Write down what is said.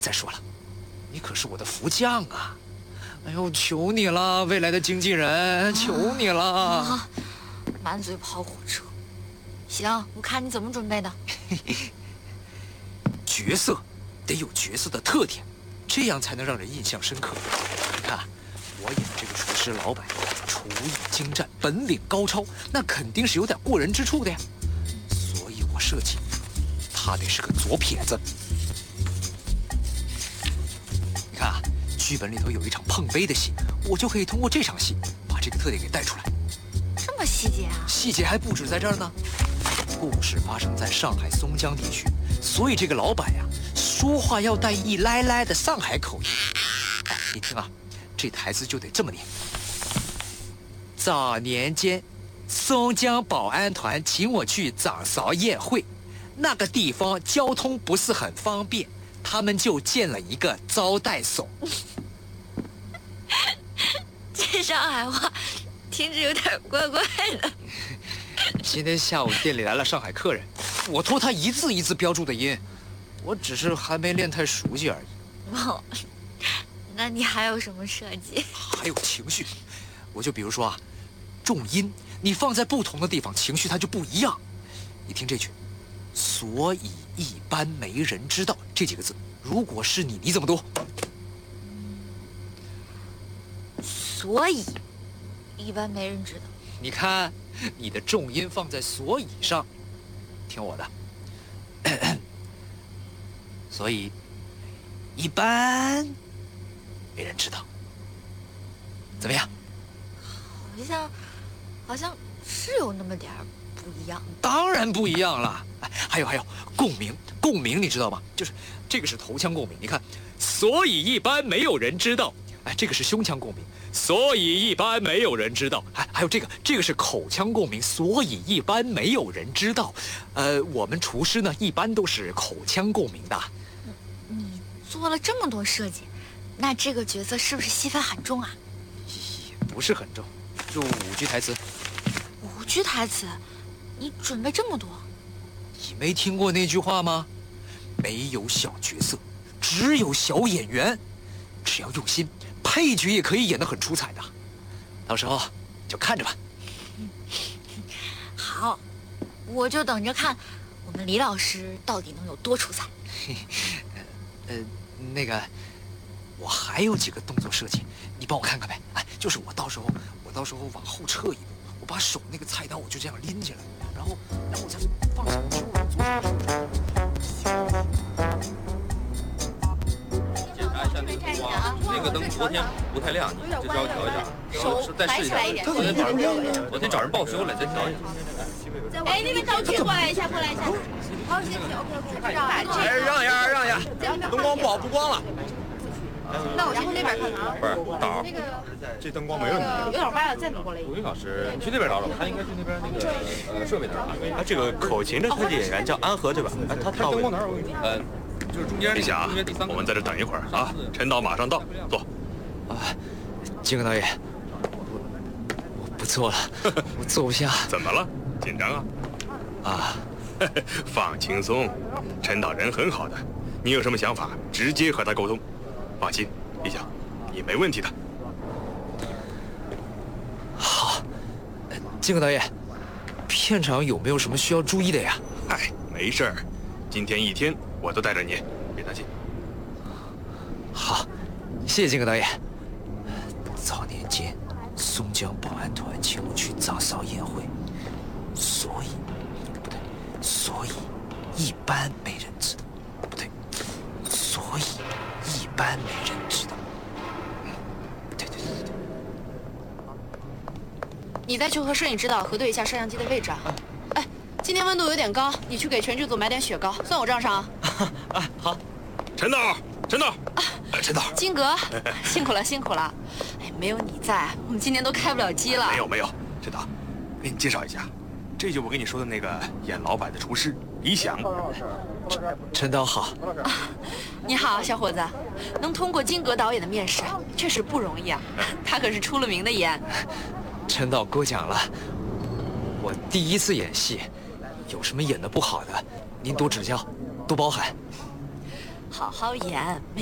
再说了，你可是我的福将啊！哎呦，求你了，未来的经纪人，求你了！ 满嘴跑火车。行，我看你怎么准备的。 角色得有角色的特点，这样才能让人印象深刻。你看，我演的这个厨师老板，厨艺精湛，本领高超，那肯定是有点过人之处的呀。所以我设计他得是个左撇子。你看啊，剧本里头有一场碰杯的戏，我就可以通过这场戏把这个特点给带出来。 这么细节啊？细节还不止在这儿呢。故事发生在上海松江地区，所以这个老板呀，说话要带一来来的上海口音。你听啊，这台词就得这么念：早年间，松江保安团请我去掌勺宴会，那个地方交通不是很方便，他们就建了一个招待所。 这上海话听着有点怪怪的。 今天下午店里来了上海客人，我托他一字一字标注的音，我只是还没练太熟悉而已。 哦，那你还有什么设计？ 还有情绪，我就比如说啊，重音你放在不同的地方，情绪它就不一样。你听这句，所以一般没人知道这几个字，如果是你，你怎么读？ 所以一般没人知道。 你看，你的重音放在所以上，听我的。所以一般没人知道，怎么样？ 好像是有那么点儿不一样。 当然不一样了。还有共鸣，共鸣你知道吗？就是这个是头腔共鸣，你看，所以一般没有人知道。这个是胸腔共鸣，所以一般没有人知道。还有这个是口腔共鸣，所以一般没有人知道。我们厨师呢，一般都是口腔共鸣的。 你做了这么多设计，那这个角色是不是戏份很重啊？ 也不是很重，就5句台词。 5句台词，你准备这么多？ 你没听过那句话吗？没有小角色，只有小演员。只要用心，配角也可以演得很出彩的。到时候就看着吧。 好，我就等着看我们李老师到底能有多出彩。 那个，我还有几个动作设计，你帮我看看呗。就是我到时候往后撤一步，我把手那个菜刀我就这样拎起来，然后我再放上去。 那个灯昨天不太亮，你就稍微调一下， 手再试一下。昨天找人报修了，再调一下。 哎，那边道具过来一下，过来一下。好，谢谢。OK， 让一下，让一下，灯光不好，不光了。 那我先去那边看看啊。 不是，导， 这灯光没问题。 有点歪了，再挪过来一点。 吴云老师，你去那边找找，他应该去那边那个设备那儿。 这个口琴的特技演员叫安和，对吧？他灯光哪有问题？ 就是中间。 别想，我们在这等一会儿啊，陈导马上到，坐。 金戈导演，我不做了，我坐不下。 怎么了？紧张啊？放轻松，陈导人很好的，你有什么想法直接和他沟通。放心，李想，你没问题的。 好，金戈导演，片场有没有什么需要注意的呀？ 没事儿，今天一天我都带着你，别担心。 好，谢谢金戈导演。早年间，松江保安团请我去掌勺宴会，所以一般没人知道，不对，所以一般没人知道。对。 你再去和摄影指导核对一下摄像机的位置啊。哎，今天温度有点高，你去给全剧组买点雪糕，算我账上啊。 好。 陈导。陈导， 金阁，辛苦了。哎，没有你在，我们今天都开不了机了。 没有，陈导，给你介绍一下，这就我跟你说的那个演老板的厨师李想。 陈导好。 你好，小伙子，能通过金阁导演的面试，确实不容易啊。他可是出了名的严。 陈导过奖了，我第一次演戏，有什么演得不好的，您多指教，多包涵。 好好演。